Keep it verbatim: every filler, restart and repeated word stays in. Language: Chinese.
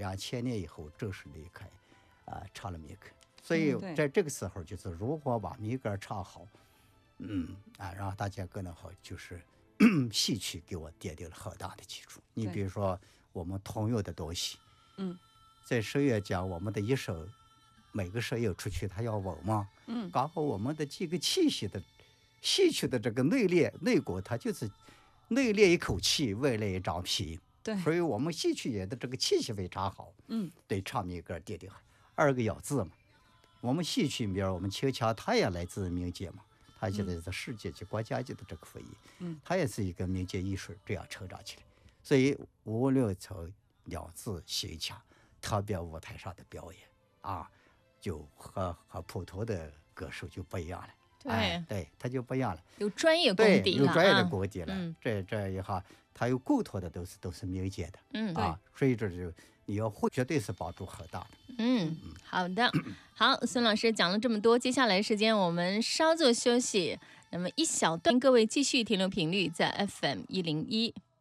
两千年以后正式离开啊、呃、唱了民歌。所以在这个时候，就是如何把民歌唱好，嗯啊，让大家更好，就是戏曲给我奠定了很大的基础。你比如说我们通用的东西， 嗯， 在声乐讲我们的一首，每个声乐出去它要稳嘛， 嗯， 刚好我们的这个气息的戏曲的这个内敛内骨，它就是内敛一口气，外敛一张皮。 对， 所以我们戏曲演的这个气息非常好， 嗯， 对唱民歌奠定好。二个咬字嘛，我们戏曲里边，我们秦腔它也来自民间嘛，它现在是世界级、国家级的这个非遗， 嗯， 它也是一个民间艺术这样成长起来。所以无论从咬字、形腔，特别舞台上的表演啊，就和和普通的歌手就不一样了。 对、 哎，对，它就不一样了， 有专业功底了， 有专业的功底了。 嗯、 这这一下，它有共同的都是都是民间的， 嗯啊，所以这就你要会，绝对是帮助很大的。 嗯，好的，好，孙老师讲了这么多，接下来时间我们稍作休息，那么一小段，各位继续停留频率在 F M 一零一。